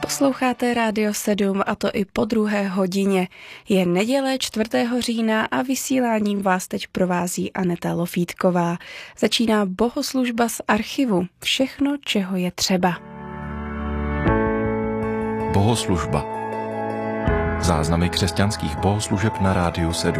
Posloucháte Rádio 7 a to i po 2. hodině. Je neděle 4. října a vysíláním vás teď provází Aneta Lofítková. Začíná bohoslužba z archivu. Všechno, čeho je třeba. Bohoslužba. Záznamy křesťanských bohoslužeb na Rádiu 7.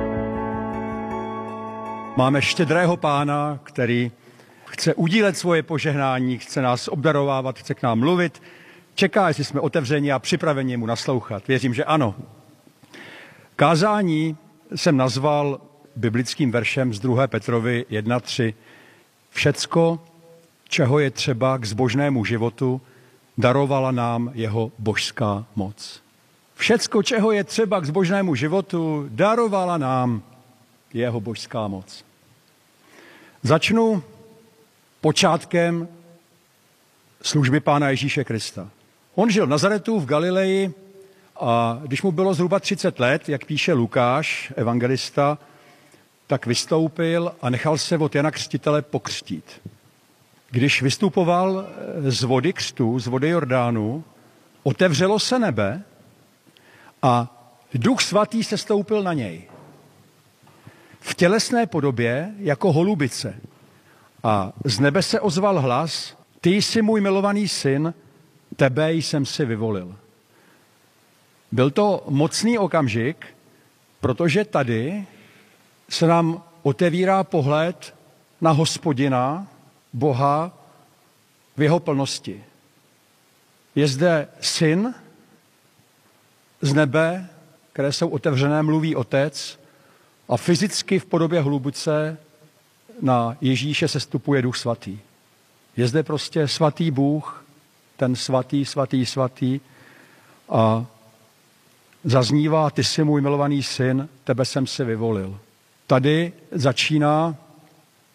Máme štědrého Pána, který chce udílet svoje požehnání, chce nás obdarovávat, chce k nám mluvit. Čeká, jestli jsme otevřeni a připraveni mu naslouchat. Věřím, že ano. Kázání jsem nazval biblickým veršem z 2. Petrovi 1:3. Všecko, čeho je třeba k zbožnému životu, darovala nám jeho božská moc. Všecko, čeho je třeba k zbožnému životu, darovala nám jeho božská moc. Začnu počátkem služby Pána Ježíše Krista. On žil v Nazaretu v Galileji a když mu bylo zhruba 30 let, jak píše Lukáš, evangelista, tak vystoupil a nechal se od Jana Křtitele pokřtít. Když vystupoval z vody křtu, z vody Jordánu, otevřelo se nebe a Duch Svatý se stoupil na něj. V tělesné podobě jako holubice. A z nebe se ozval hlas: Ty jsi můj milovaný syn, tebe jsem si vyvolil. Byl to mocný okamžik, protože tady se nám otevírá pohled na Hospodina, Boha v jeho plnosti. Je zde syn z nebe, které jsou otevřené, mluví otec a fyzicky v podobě holubice na Ježíše sestupuje Duch Svatý. Je zde prostě svatý Bůh, ten svatý, svatý, svatý a zaznívá: Ty jsi můj milovaný syn, tebe jsem si vyvolil. Tady začíná